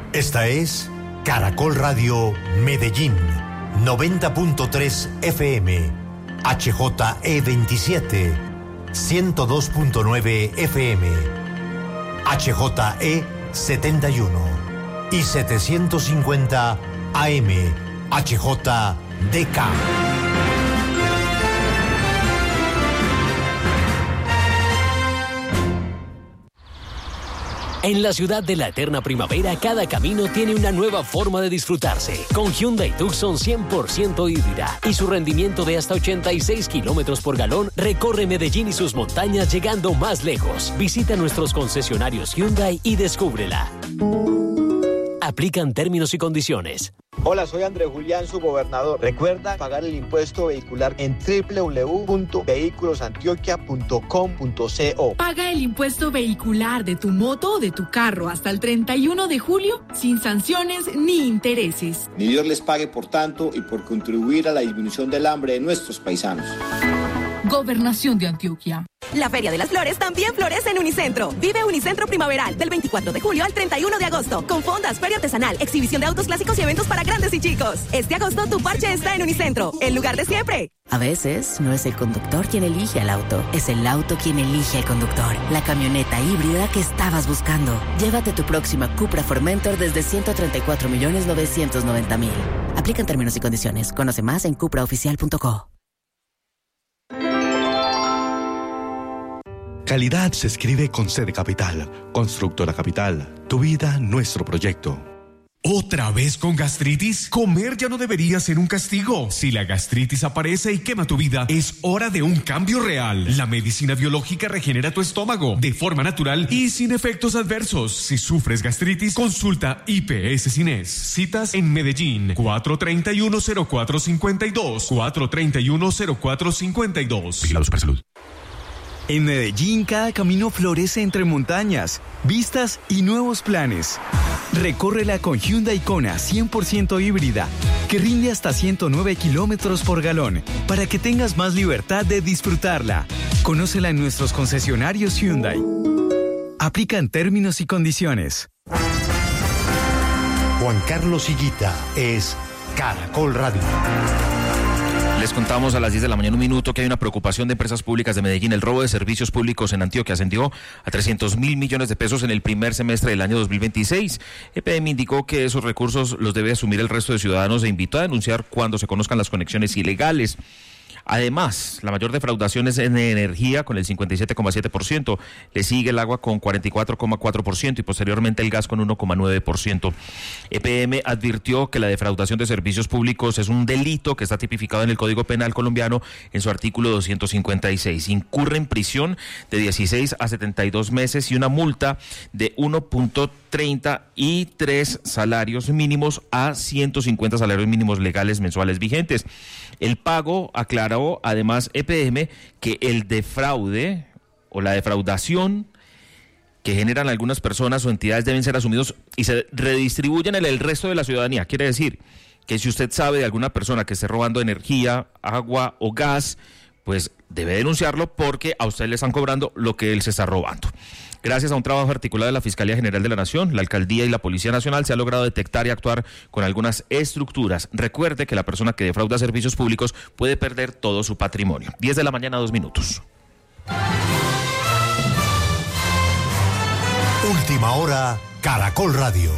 Esta es Caracol Radio Medellín, 90.3 FM, HJE 27, 102.9 FM, HJE 71 y 750 AM, HJDK. En la ciudad de la eterna primavera, cada camino tiene una nueva forma de disfrutarse. Con Hyundai Tucson 100% híbrida y su rendimiento de hasta 86 kilómetros por galón, recorre Medellín y sus montañas llegando más lejos. Visita nuestros concesionarios Hyundai y descúbrela. Aplican términos y condiciones. Hola, soy Andrés Julián, su gobernador. Recuerda pagar el impuesto vehicular en www.vehiculosantioquia.com.co. Paga el impuesto vehicular de tu moto o de tu carro hasta el 31 de julio sin sanciones ni intereses. Ni Dios les pague por tanto y por contribuir a la disminución del hambre de nuestros paisanos. Gobernación de Antioquia. La Feria de las Flores también florece en Unicentro. Vive Unicentro Primaveral del 24 de julio al 31 de agosto. Con fondas, feria artesanal, exhibición de autos clásicos y eventos para grandes y chicos. Este agosto tu parche está en Unicentro, el lugar de siempre. A veces no es el conductor quien elige al auto, es el auto quien elige al conductor. La camioneta híbrida que estabas buscando. Llévate tu próxima Cupra Formentor desde 134.990.000. Aplican términos y condiciones. Conoce más en cupraoficial.co. Calidad se escribe con C de Capital. Constructora Capital. Tu vida, nuestro proyecto. ¿Otra vez con gastritis? Comer ya no debería ser un castigo. Si la gastritis aparece y quema tu vida, es hora de un cambio real. La medicina biológica regenera tu estómago de forma natural y sin efectos adversos. Si sufres gastritis, consulta IPS Cines. Citas en Medellín, 431-0452. 431-0452. Vigilado Supersalud. En Medellín, cada camino florece entre montañas, vistas y nuevos planes. Recórrela con Hyundai Kona 100% híbrida, que rinde hasta 109 kilómetros por galón, para que tengas más libertad de disfrutarla. Conócela en nuestros concesionarios Hyundai. Aplican términos y condiciones. Juan Carlos Higuita es Caracol Radio. Les contamos a las 10 de la mañana, un minuto, que hay una preocupación de empresas públicas de Medellín. El robo de servicios públicos en Antioquia ascendió a 300.000 millones de pesos en el primer semestre del año 2026. EPM indicó que esos recursos los debe asumir el resto de ciudadanos e invitó a denunciar cuando se conozcan las conexiones ilegales. Además, la mayor defraudación es en energía con el 57,7%, le sigue el agua con 44,4% y posteriormente el gas con 1,9%. EPM advirtió que la defraudación de servicios públicos es un delito que está tipificado en el Código Penal colombiano en su artículo 256. Incurre en prisión de 16 a 72 meses y una multa de 1.30 y 3 salarios mínimos a 150 salarios mínimos legales mensuales vigentes. El pago, aclaró además EPM, que el defraude o la defraudación que generan algunas personas o entidades deben ser asumidos y se redistribuyen en el resto de la ciudadanía. Quiere decir que si usted sabe de alguna persona que esté robando energía, agua o gas, pues debe denunciarlo porque a usted le están cobrando lo que él se está robando. Gracias a un trabajo articulado de la Fiscalía General de la Nación, la Alcaldía y la Policía Nacional se ha logrado detectar y actuar con algunas estructuras. Recuerde que la persona que defrauda servicios públicos puede perder todo su patrimonio. 10 de la mañana, 2 minutos. Última hora, Caracol Radio.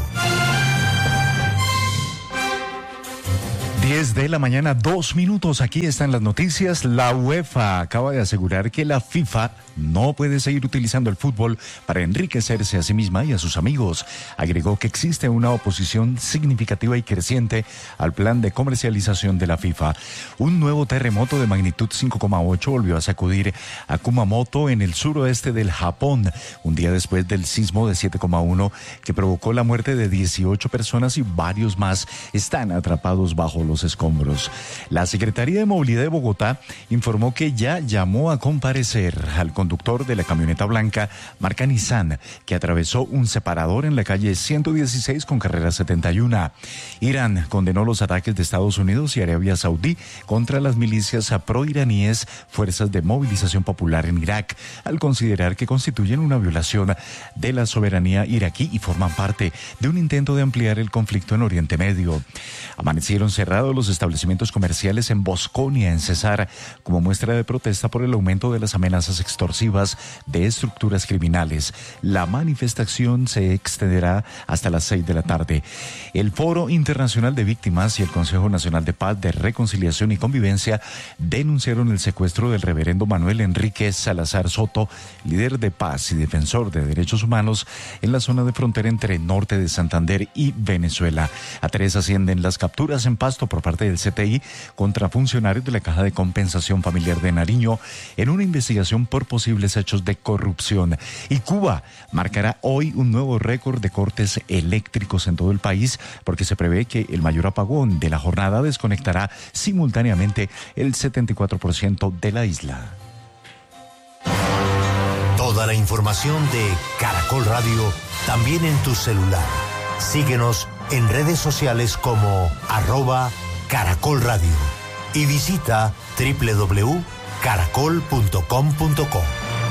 10 de la mañana, 2 minutos. Aquí están las noticias. La UEFA acaba de asegurar que la FIFA no puede seguir utilizando el fútbol para enriquecerse a sí misma y a sus amigos. Agregó que existe una oposición significativa y creciente al plan de comercialización de la FIFA. Un nuevo terremoto de magnitud 5,8 volvió a sacudir a Kumamoto en el suroeste del Japón, un día después del sismo de 7,1 que provocó la muerte de 18 personas y varios más están atrapados bajo los los escombros. La Secretaría de Movilidad de Bogotá informó que ya llamó a comparecer al conductor de la camioneta blanca marca Nissan, que atravesó un separador en la calle 116 con carrera 71. Irán condenó los ataques de Estados Unidos y Arabia Saudí contra las milicias proiraníes, fuerzas de movilización popular en Irak, al considerar que constituyen una violación de la soberanía iraquí y forman parte de un intento de ampliar el conflicto en Oriente Medio. Amanecieron cerrados los establecimientos comerciales en Bosconia, en Cesar, como muestra de protesta por el aumento de las amenazas extorsivas de estructuras criminales. La manifestación se extenderá hasta las 6 de la tarde. El Foro Internacional de Víctimas y el Consejo Nacional de Paz, de Reconciliación y Convivencia denunciaron el secuestro del reverendo Manuel Enrique Salazar Soto, líder de paz y defensor de derechos humanos en la zona de frontera entre norte de Santander y Venezuela. A 3 ascienden las capturas en Pasto por parte del CTI contra funcionarios de la Caja de Compensación Familiar de Nariño en una investigación por posibles hechos de corrupción. Y Cuba marcará hoy un nuevo récord de cortes eléctricos en todo el país, porque se prevé que el mayor apagón de la jornada desconectará simultáneamente el 74% de la isla. Toda la información de Caracol Radio también en tu celular. Síguenos en redes sociales como @Caracol Radio y visita www.caracol.com.co.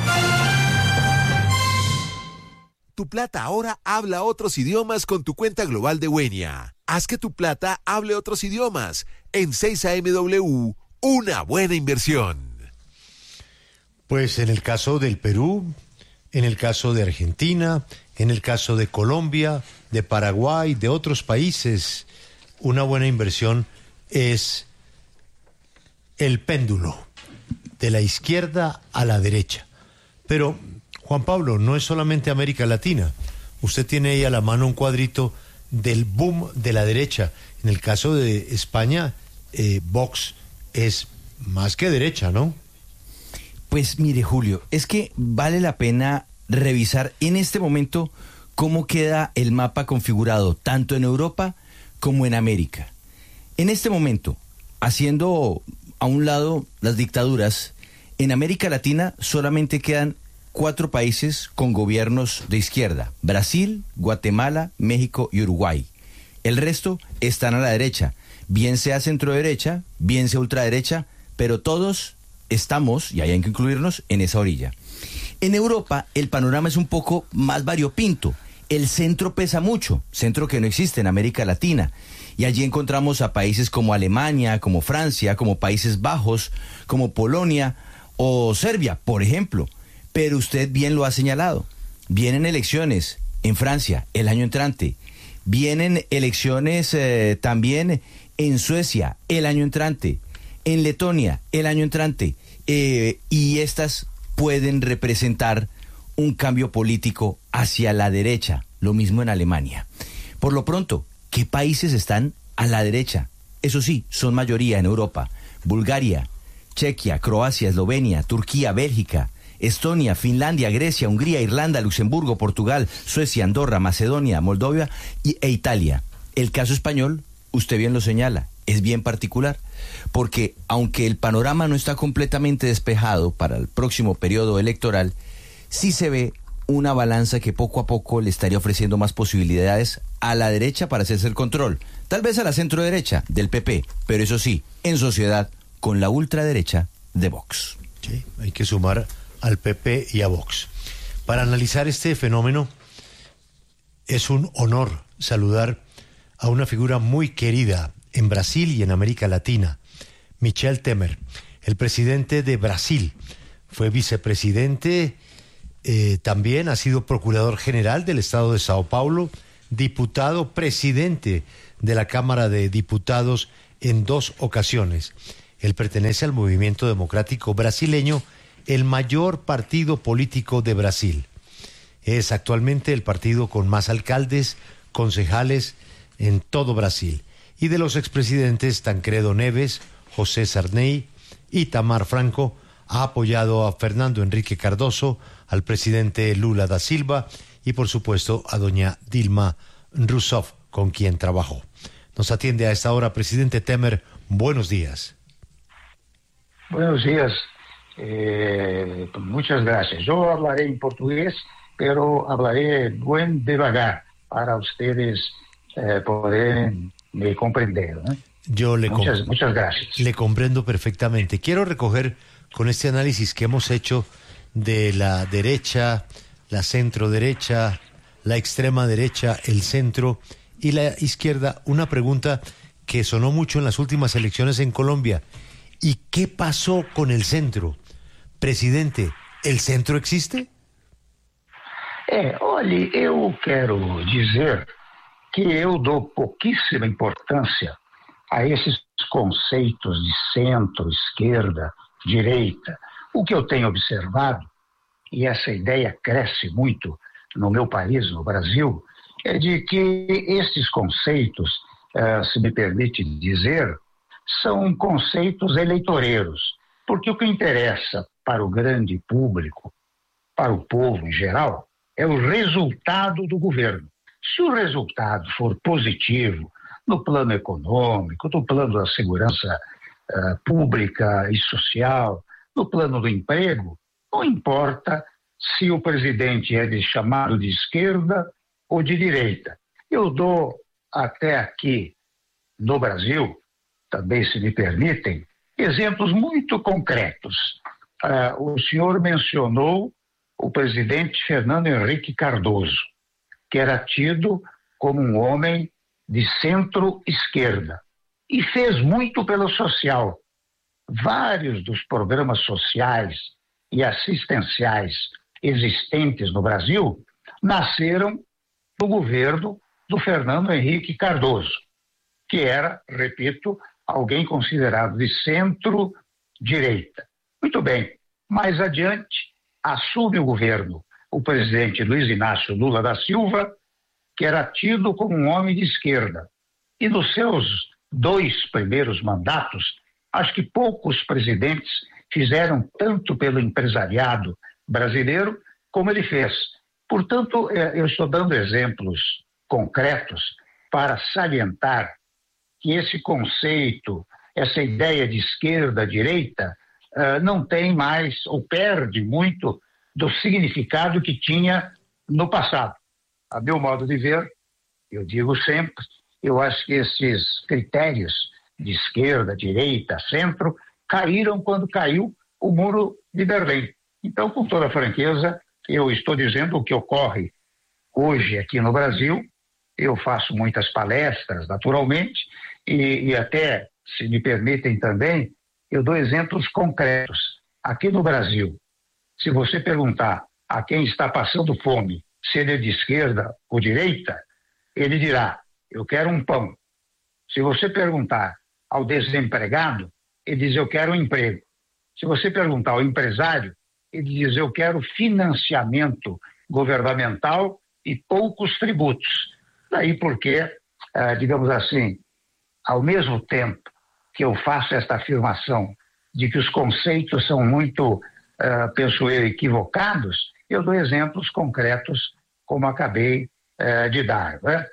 Tu plata ahora habla otros idiomas con tu cuenta global de Wenia. Haz que tu plata hable otros idiomas. En 6AMW, una buena inversión. Pues en el caso del Perú, en el caso de Argentina, en el caso de Colombia, de Paraguay, de otros países, una buena inversión es el péndulo, de la izquierda a la derecha. Pero, Juan Pablo, no es solamente América Latina. Usted tiene ahí a la mano un cuadrito del boom de la derecha. En el caso de España, Vox es más que derecha, ¿no? Pues mire, Julio, es que vale la pena revisar en este momento cómo queda el mapa configurado tanto en Europa como en América. En este momento, haciendo a un lado las dictaduras, en América Latina solamente quedan 4 países con gobiernos de izquierda: Brasil, Guatemala, México y Uruguay. El resto están a la derecha, bien sea centro-derecha, bien sea ultraderecha, pero todos estamos, y hay que incluirnos, en esa orilla. En Europa el panorama es un poco más variopinto. El centro pesa mucho, centro que no existe en América Latina. Y allí encontramos a países como Alemania, como Francia, como Países Bajos, como Polonia o Serbia, por ejemplo. Pero usted bien lo ha señalado. Vienen elecciones en Francia el año entrante. Vienen elecciones también en Suecia el año entrante. En Letonia el año entrante. Y estas pueden representar un cambio político hacia la derecha. Lo mismo en Alemania. Por lo pronto, ¿qué países están a la derecha? Eso sí, son mayoría en Europa. Bulgaria, Chequia, Croacia, Eslovenia, Turquía, Bélgica, Estonia, Finlandia, Grecia, Hungría, Irlanda, Luxemburgo, Portugal, Suecia, Andorra, Macedonia, Moldavia e Italia. El caso español, usted bien lo señala, es bien particular, porque aunque el panorama no está completamente despejado para el próximo periodo electoral, sí se ve una balanza que poco a poco le estaría ofreciendo más posibilidades a la derecha para hacerse el control, tal vez a la centro derecha del PP, pero eso sí, en sociedad con la ultraderecha de Vox. Sí, hay que sumar al PP y a Vox. Para analizar este fenómeno, es un honor saludar a una figura muy querida en Brasil y en América Latina, Michel Temer, el presidente de Brasil. Fue vicepresidente, también ha sido procurador general del estado de Sao Paulo, diputado, presidente de la Cámara de Diputados en 2 ocasiones. Él pertenece al Movimiento Democrático Brasileño, el mayor partido político de Brasil. Es actualmente el partido con más alcaldes, concejales en todo Brasil. Y de los expresidentes Tancredo Neves, José Sarney y Itamar Franco, ha apoyado a Fernando Henrique Cardoso, al presidente Lula da Silva y por supuesto a doña Dilma Rousseff, con quien trabajó. nos atiende a esta hora. Presidente Temer, buenos días. Buenos días. Muchas gracias. Yo hablaré en portugués, pero hablaré buen devagar para ustedes poderem me comprender, ¿no? Muchas gracias. Le comprendo perfectamente. Quiero recoger con este análisis que hemos hecho de la derecha, la centro derecha, la extrema derecha, el centro y la izquierda, una pregunta que sonó mucho en las últimas elecciones en Colombia. ¿Y qué pasó con el centro? Presidente, ¿el centro existe? Olha, eu quero dizer que eu dou pouquíssima importância a esses conceitos de centro, esquerda, direita. O que eu tenho observado, e essa ideia cresce muito no meu país, no Brasil, é de que esses conceitos, se me permite dizer, são conceitos eleitoreiros, porque o que interessa para o grande público, para o povo em geral, é o resultado do governo. Se o resultado for positivo no plano econômico, no plano da segurança pública e social, no plano do emprego, não importa se o presidente é chamado de esquerda ou de direita. Eu dou até aqui no Brasil, também se me permitem, exemplos muito concretos. O senhor mencionou o presidente Fernando Henrique Cardoso, que era tido como um homem de centro-esquerda e fez muito pelo social. Vários dos programas sociais e assistenciais existentes no Brasil nasceram do governo do Fernando Henrique Cardoso, que era, repito, alguém considerado de centro-direita. Muito bem, mais adiante assume o governo o presidente Luiz Inácio Lula da Silva, que era tido como um homem de esquerda. E nos seus 2 primeiros mandatos, acho que poucos presidentes fizeram tanto pelo empresariado brasileiro como ele fez. Portanto, eu estou dando exemplos concretos para salientar que esse conceito, essa ideia de esquerda-direita, não tem mais, ou perde muito, do significado que tinha no passado. A meu modo de ver, eu digo sempre, eu acho que esses critérios de esquerda, direita, centro, caíram quando caiu o Muro de Berlim. Então, com toda franqueza, eu estou dizendo o que ocorre hoje aqui no Brasil. Eu faço muitas palestras, naturalmente, e até, se me permitem também, eu dou exemplos concretos. Aqui no Brasil, se você perguntar a quem está passando fome, se ele é de esquerda ou direita, ele dirá, eu quero um pão. Se você perguntar ao desempregado, ele diz, eu quero um emprego. Se você perguntar ao empresário, ele diz, eu quero financiamento governamental e poucos tributos. Daí porque, digamos assim, ao mesmo tempo que eu faço esta afirmação de que os conceitos são muito, penso eu, equivocados, eu dou exemplos concretos como acabei de dar, né?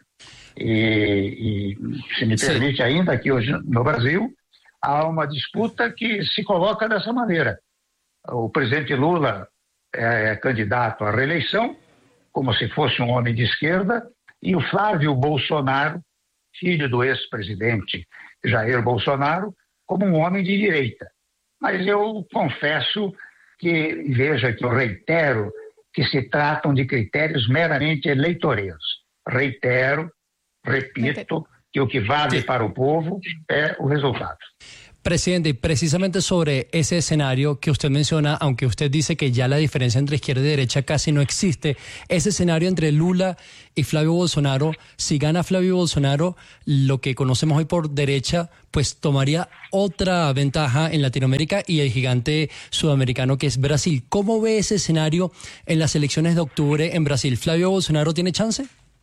E se me permite ainda, aqui hoje no Brasil, há uma disputa que se coloca dessa maneira. O presidente Lula é candidato à reeleição, como se fosse um homem de esquerda, e o Flávio Bolsonaro, filho do ex-presidente Jair Bolsonaro, como um homem de direita. Mas eu confesso que, veja que eu reitero, que se tratam de critérios meramente eleitoreiros. Reitero, repito, que o que vale para o povo é o resultado. Presidente, precisamente sobre ese escenario que usted menciona, aunque usted dice que ya la diferencia entre izquierda y derecha casi no existe, ese escenario entre Lula y Flavio Bolsonaro, si gana Flavio Bolsonaro, lo que conocemos hoy por derecha, pues tomaría otra ventaja en Latinoamérica y el gigante sudamericano que es Brasil. ¿Cómo ve ese escenario en las elecciones de octubre en Brasil? ¿Flavio Bolsonaro tiene chance?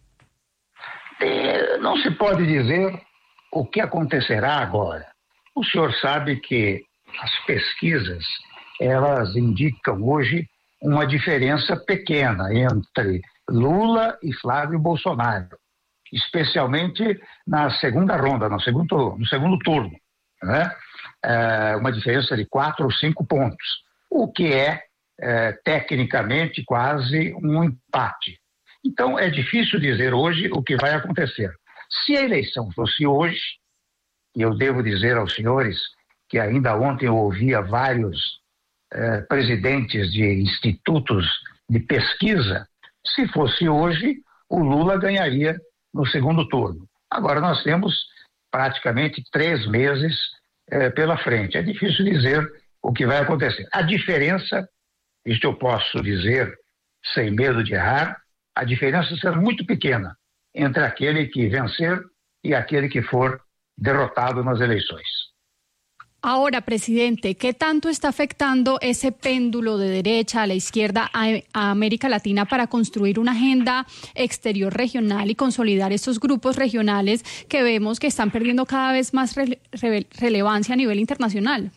Não se pode dizer o que acontecerá agora. O senhor sabe que as pesquisas, elas indicam hoje uma diferença pequena entre Lula e Flávio Bolsonaro. especialmente na segunda ronda, no segundo turno, né? Uma diferença de 4 ou 5 pontos, o que é tecnicamente quase um empate. Então é difícil dizer hoje o que vai acontecer. Se a eleição fosse hoje, e eu devo dizer aos senhores que ainda ontem eu ouvia vários presidentes de institutos de pesquisa, se fosse hoje, o Lula ganharia no segundo turno. Agora nós temos praticamente 3 meses pela frente. É difícil dizer o que vai acontecer. A diferença, isto eu posso dizer sem medo de errar, a diferença será muito pequena entre aquele que vencer e aquele que for derrotado nas eleições. Ahora, presidente, ¿qué tanto está afectando ese péndulo de derecha a la izquierda a América Latina para construir una agenda exterior regional y consolidar estos grupos regionales que vemos que están perdiendo cada vez más relevancia a nivel internacional?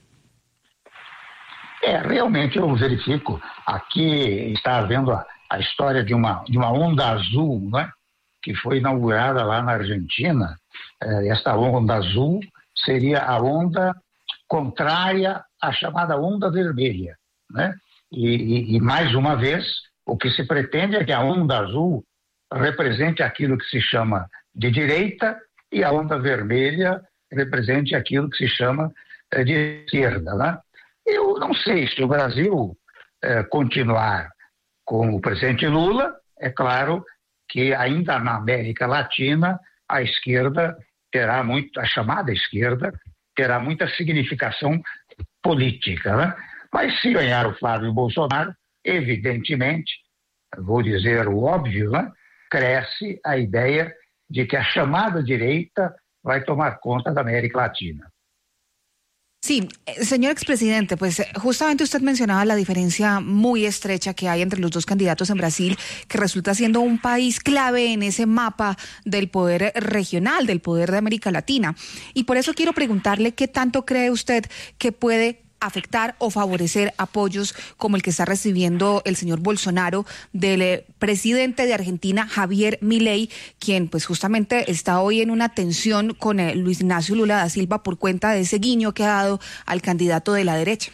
Realmente eu verifico. Aqui está havendo a história de uma onda azul, né, que foi inaugurada lá na Argentina. Esta onda azul seria a onda contrária à chamada onda vermelha, né? E mais uma vez, o que se pretende é que a onda azul represente aquilo que se chama de direita e a onda vermelha represente aquilo que se chama de esquerda, né? Eu não sei se o Brasil continuar com o presidente Lula, é claro que ainda na América Latina a esquerda terá muito, a chamada esquerda terá muita significação política, né? Mas se ganhar o Flávio Bolsonaro, evidentemente, vou dizer o óbvio, né? Cresce a ideia de que a chamada direita vai tomar conta da América Latina. Sí, señor expresidente, pues justamente usted mencionaba la diferencia muy estrecha que hay entre los dos candidatos en Brasil, que resulta siendo un país clave en ese mapa del poder regional, del poder de América Latina. Y por eso quiero preguntarle qué tanto cree usted que puede afectar o favorecer apoyos como el que está recibiendo el señor Bolsonaro del presidente de Argentina, Javier Milei, quien pues justamente está hoy en una tensión con Luis Ignacio Lula da Silva por cuenta de ese guiño que ha dado al candidato de la derecha.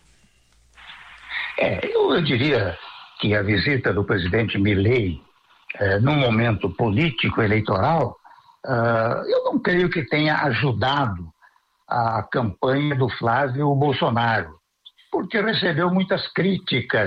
Eu diria que a visita do presidente Milei num momento político eleitoral, eu não creio que tenha ajudado a campanha do Flávio Bolsonaro, porque recebeu muitas críticas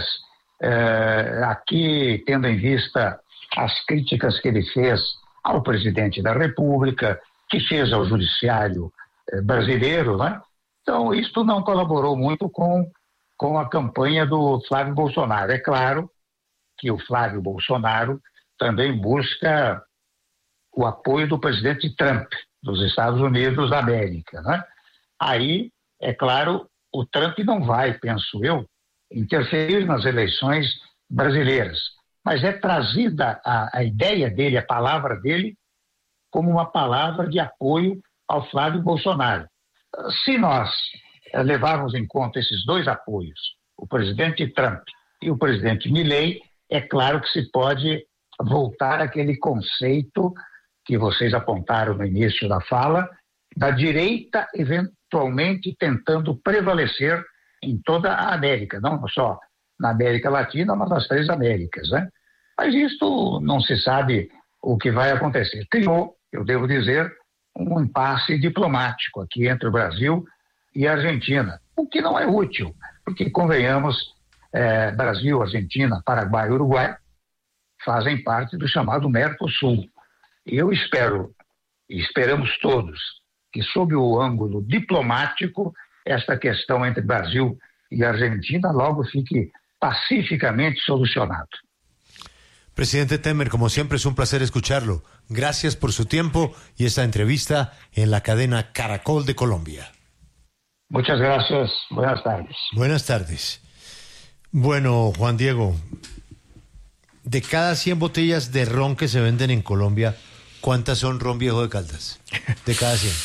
aqui, tendo em vista as críticas que ele fez ao presidente da República, que fez ao judiciário brasileiro, né? Então, isso não colaborou muito com a campanha do Flávio Bolsonaro. É claro que o Flávio Bolsonaro também busca o apoio do presidente Trump, dos Estados Unidos da América, né? Aí, é claro, o Trump não vai, penso eu, interferir nas eleições brasileiras, mas é trazida a ideia dele, a palavra dele, como uma palavra de apoio ao Flávio Bolsonaro. Se nós levarmos em conta esses dois apoios, o presidente Trump e o presidente Milei, é claro que se pode voltar àquele conceito que vocês apontaram no início da fala, da direita eventualmente tentando prevalecer em toda a América, não só na América Latina, mas nas 3 Américas, né? Mas isto não se sabe o que vai acontecer. Criou, eu devo dizer, um impasse diplomático aqui entre o Brasil e a Argentina, o que não é útil, porque, convenhamos, Brasil, Argentina, Paraguai e Uruguai fazem parte do chamado Mercosul. Eu espero, e esperamos todos, que sob o ângulo diplomático, esta questão entre Brasil e Argentina logo fique pacificamente solucionado. Presidente Temer, como siempre es un placer escucharlo. Gracias por su tiempo y esta entrevista en la cadena Caracol de Colombia. Muchas gracias. Buenas tardes. Buenas tardes. Bueno, Juan Diego, de cada 100 botellas de ron que se venden en Colombia, ¿cuántas son ron viejo de Caldas? De cada 100.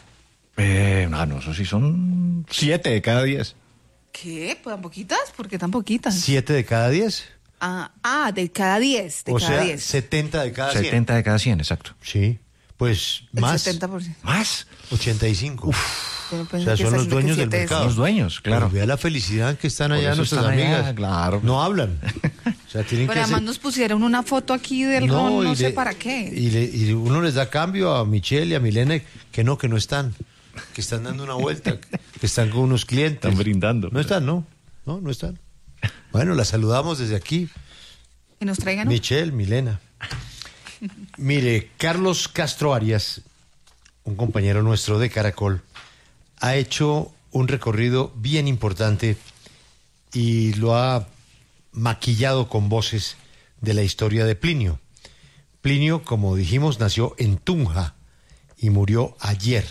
No, eso sí son 7 de cada 10. ¿Qué? ¿Tan poquitas? ¿Por qué tan poquitas? 7 de cada 10. De cada 10. O sea, 10. 70 de cada 100. 70 de cada 100, exacto. Sí, pues más. El 70%. ¿Más? 85. O sea, son los dueños del mercado. Los dueños, claro. Vea la felicidad que están allá nuestras amigas. Allá, claro. No hablan. O sea, tienen pero que además nos pusieron una foto aquí del ron, no sé para qué. Y uno les da cambio a Michelle y a Milena que no están. Que están dando una vuelta. Que están con unos clientes. Están brindando. No están, ¿no? No están. Bueno, la saludamos desde aquí. Que nos traigan. Michelle, Milena. Mire, Carlos Castro Arias, un compañero nuestro de Caracol, ha hecho un recorrido bien importante y lo ha maquillado con voces de la historia de Plinio. Plinio, como dijimos, nació en Tunja y murió ayer.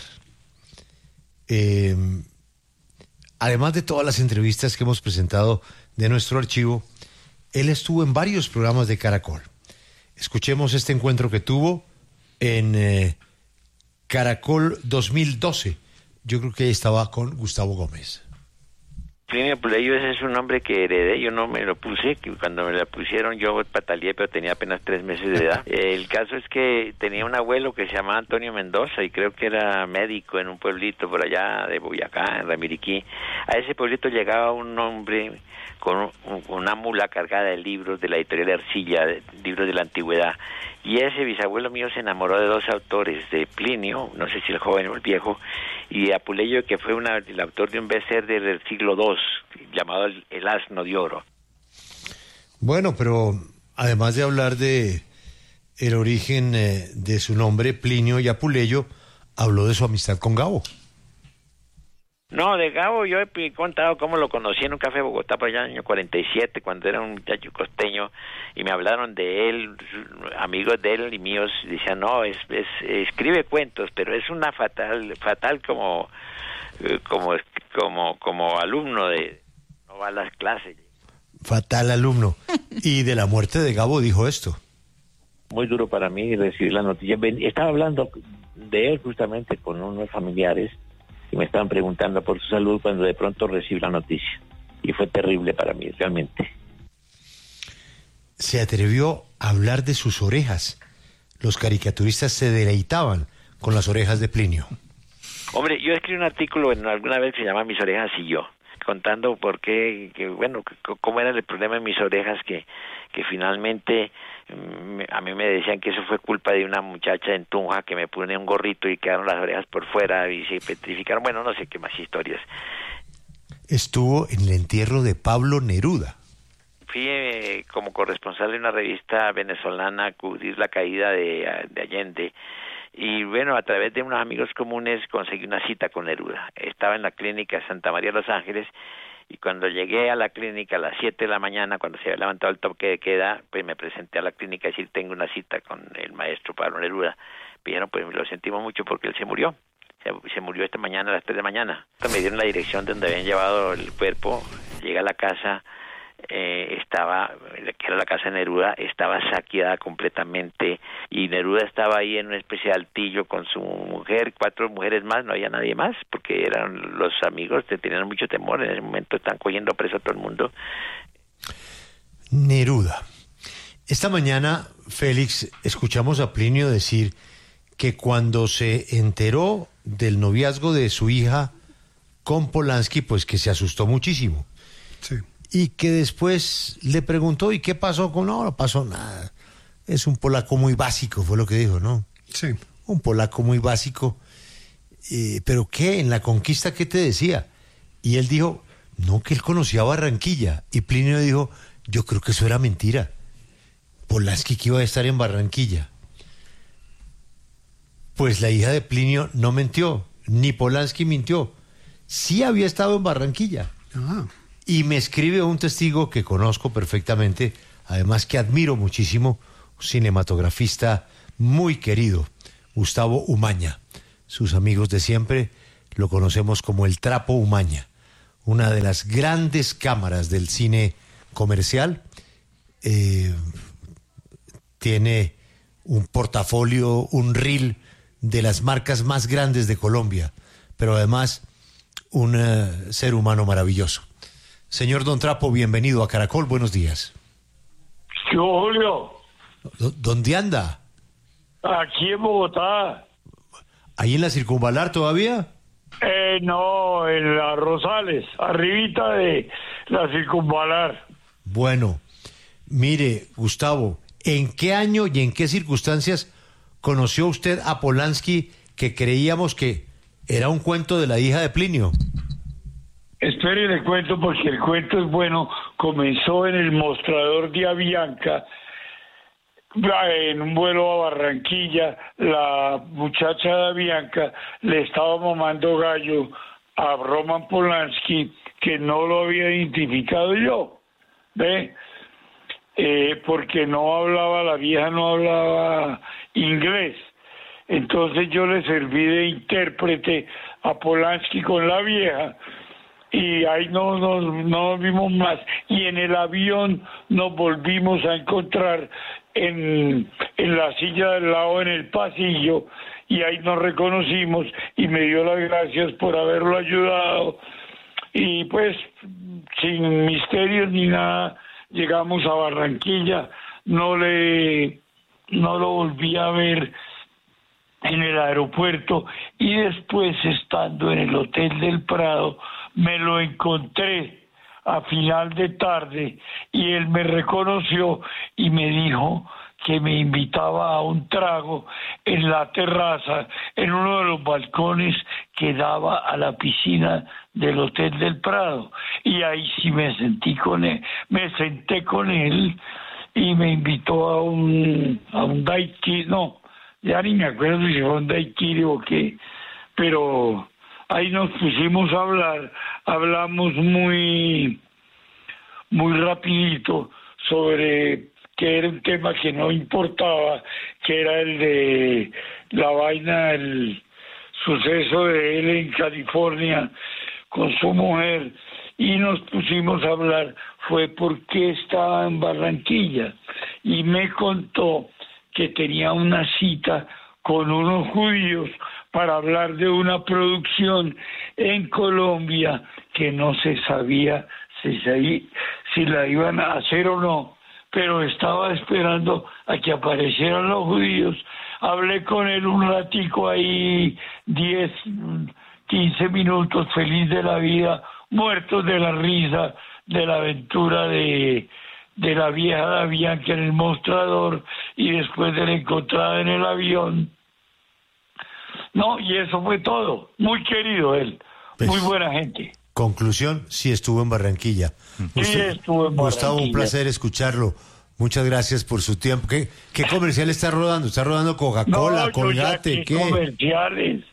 Además de todas las entrevistas que hemos presentado de nuestro archivo, él estuvo en varios programas de Caracol. Escuchemos este encuentro que tuvo en Caracol 2012. Yo creo que ahí estaba con Gustavo Gómez. Plinio Puleyo, ese es un nombre que heredé, yo no me lo puse, que cuando me lo pusieron yo pataleé, pero tenía apenas 3 meses de edad. El caso es que tenía un abuelo que se llamaba Antonio Mendoza y creo que era médico en un pueblito por allá de Boyacá, en Ramiriquí. A ese pueblito llegaba un hombre con una mula cargada de libros de la editorial Ercilla, libros de la antigüedad. Y ese bisabuelo mío se enamoró de 2 autores, de Plinio, no sé si el joven o el viejo, y de Apuleyo, que fue el autor de un bestseller del siglo II, llamado El Asno de Oro. Bueno, pero además de hablar de el origen de su nombre, Plinio y Apuleyo, habló de su amistad con Gabo. No, de Gabo yo he contado cómo lo conocí en un café de Bogotá por allá en el año 47, cuando era un muchacho costeño, y me hablaron de él, amigos de él y míos, decían, no, escribe cuentos, pero es una fatal como alumno no va a las clases. Fatal alumno. Y de la muerte de Gabo dijo esto. Muy duro para mí recibir la noticia. Estaba hablando de él justamente con unos familiares y me estaban preguntando por su salud cuando de pronto recibí la noticia. Y fue terrible para mí, realmente. Se atrevió a hablar de sus orejas. Los caricaturistas se deleitaban con las orejas de Plinio. Hombre, yo escribí un artículo alguna vez que se llama Mis orejas y yo, contando por qué, cómo era el problema de mis orejas, que finalmente a mí me decían que eso fue culpa de una muchacha en Tunja que me pone un gorrito y quedaron las orejas por fuera y se petrificaron. Bueno, no sé qué más historias. Estuvo en el entierro de Pablo Neruda. Fui como corresponsal de una revista venezolana a cubrir la caída de Allende. Y bueno, a través de unos amigos comunes conseguí una cita con Neruda. Estaba en la clínica Santa María de Los Ángeles y cuando llegué a la clínica a las 7 de la mañana, cuando se había levantado el toque de queda, pues me presenté a la clínica y decir, tengo una cita con el maestro Pablo Neruda. Dijeron, pues lo sentimos mucho porque él se murió. Se murió esta mañana a las 3 de la mañana. Me dieron la dirección de donde habían llevado el cuerpo. Llegué a la casa, que era la casa de Neruda, estaba saqueada completamente y Neruda estaba ahí en una especie de altillo con su mujer, 4 mujeres más, no había nadie más porque eran los amigos, tenían mucho temor, en ese momento están cogiendo preso a todo el mundo. Neruda. Esta mañana, Félix, escuchamos a Plinio decir que cuando se enteró del noviazgo de su hija con Polanski, pues que se asustó muchísimo. Sí. Y que después le preguntó, ¿y qué pasó con...? No pasó nada. Es un polaco muy básico, fue lo que dijo, ¿no? Sí. Un polaco muy básico. ¿Pero qué? ¿En la conquista qué te decía? Y él dijo, no, que él conocía Barranquilla. Y Plinio dijo, yo creo que eso era mentira. Polanski que iba a estar en Barranquilla. Pues la hija de Plinio no mintió, ni Polanski mintió. Sí había estado en Barranquilla. Ah. Y me escribe un testigo que conozco perfectamente, además que admiro muchísimo, un cinematografista muy querido, Gustavo Umaña. Sus amigos de siempre lo conocemos como el Trapo Umaña, una de las grandes cámaras del cine comercial. Tiene un portafolio, un reel de las marcas más grandes de Colombia, pero además un ser humano maravilloso. Señor Don Trapo, bienvenido a Caracol, buenos días. ¿Qué, Julio? ¿Dónde anda? Aquí en Bogotá. ¿Ahí en la Circunvalar todavía? No, en la Rosales, arribita de la Circunvalar. Bueno, mire, Gustavo, ¿en qué año y en qué circunstancias conoció usted a Polanski, que creíamos que era un cuento de la hija de Plinio? Espere, le cuento porque el cuento es bueno. Comenzó en el mostrador de Avianca, en un vuelo a Barranquilla. La muchacha de Avianca le estaba mamando gallo a Roman Polanski, que no lo había identificado yo, ¿ve? Porque no hablaba, la vieja no hablaba inglés. Entonces yo le serví de intérprete a Polanski con la vieja, y ahí no nos vimos más. Y en el avión nos volvimos a encontrar en la silla del lado, en el pasillo, y ahí nos reconocimos y me dio las gracias por haberlo ayudado. Y pues, sin misterios ni nada, llegamos a Barranquilla. No lo volví a ver en el aeropuerto, y después, estando en el Hotel del Prado, me lo encontré a final de tarde y él me reconoció y me dijo que me invitaba a un trago en la terraza, en uno de los balcones que daba a la piscina del Hotel del Prado. Y ahí sí me senté con él y me invitó a un daiquiri, no, ya ni me acuerdo si fue un daiquiri o qué, pero ahí nos pusimos a hablar. Hablamos muy rapidito sobre que era un tema que no importaba, que era el de la vaina, el suceso de él en California con su mujer, y nos pusimos a hablar. Fue porque estaba en Barranquilla, y me contó que tenía una cita con unos judíos para hablar de una producción en Colombia que no se sabía si la iban a hacer o no, pero estaba esperando a que aparecieran los judíos. Hablé con él un ratico ahí, 10, 15 minutos, feliz de la vida, muertos de la risa de la aventura de la vieja de Avianca en el mostrador, y después de la encontrada en el avión. No, y eso fue todo. Muy querido él, pues, muy buena gente. Conclusión, sí estuvo en Barranquilla. Sí estuvo en Barranquilla. Gustavo, un placer escucharlo. Muchas gracias por su tiempo. ¿Qué comercial está rodando? ¿Está rodando Coca-Cola, Colgate? ¿Qué comerciales?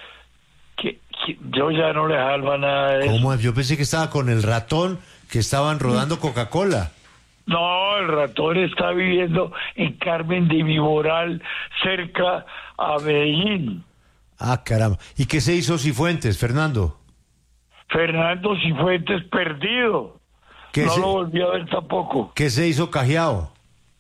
Yo ya no le salva nada de eso. ¿Cómo? Yo pensé que estaba con el ratón, que estaban rodando Coca-Cola. No, el ratón está viviendo en Carmen de Viboral, cerca a Medellín. Ah, caramba. ¿Y qué se hizo Cifuentes, Fernando? Fernando Cifuentes perdido. No lo volví a ver tampoco. ¿Qué se hizo Cajiao?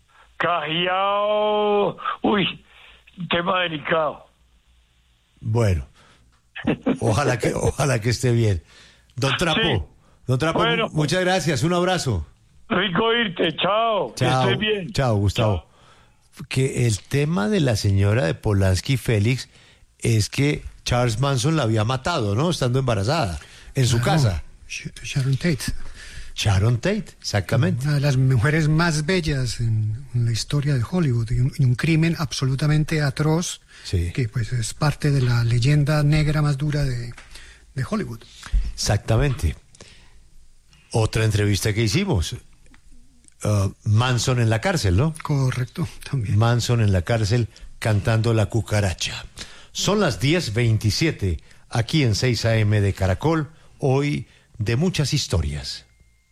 Cajiao, tema delicado. Bueno, ojalá que esté bien. Don Trapo, sí. Don Trapo, bueno, muchas gracias, un abrazo. Rico irte, chao, que estés bien. Chao, Gustavo. Chao. Que el tema de la señora de Polanski, Félix, es que Charles Manson la había matado, ¿no? Estando embarazada, en su casa. Sharon Tate. Sharon Tate, exactamente. Una de las mujeres más bellas en la historia de Hollywood, y un crimen absolutamente atroz, sí, que pues es parte de la leyenda negra más dura de Hollywood. Exactamente. Otra entrevista que hicimos, Manson en la cárcel, ¿no? Correcto, también. Manson en la cárcel cantando La Cucaracha. Son las 10:27 aquí en 6 AM de Caracol, hoy de muchas historias.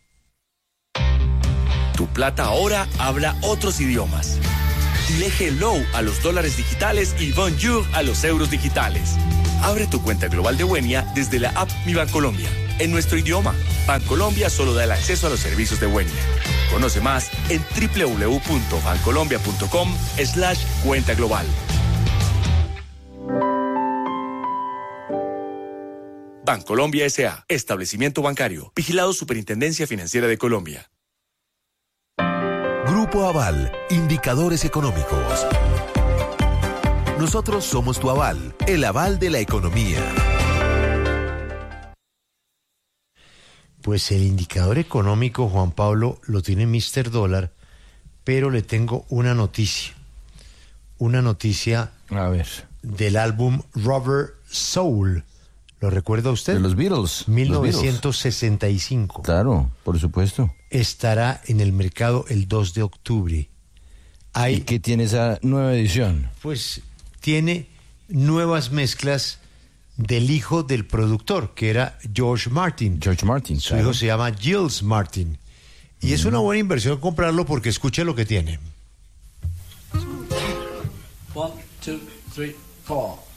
Tu plata ahora habla otros idiomas. Dile hello a los dólares digitales y bonjour a los euros digitales. Abre tu cuenta global de Wenia desde la app Mi Bancolombia. En nuestro idioma, Bancolombia solo da el acceso a los servicios de Wenia. Conoce más en www.bancolombia.com/cuenta global. Bancolombia S.A. Establecimiento bancario. Vigilado Superintendencia Financiera de Colombia. Grupo Aval, indicadores económicos. Nosotros somos tu aval, el aval de la economía. Pues el indicador económico, Juan Pablo, lo tiene Mr. Dólar, pero le tengo una noticia. Una noticia del álbum Rubber Soul. ¿Lo recuerda usted? De los Beatles. 1965. Claro, por supuesto. Estará en el mercado el 2 de octubre. ¿Y qué tiene esa nueva edición? Pues tiene nuevas mezclas del hijo del productor, que era George Martin. Su hijo se llama Giles Martin. Y es una buena inversión comprarlo porque escuche lo que tiene. 1, 2, 3, 4.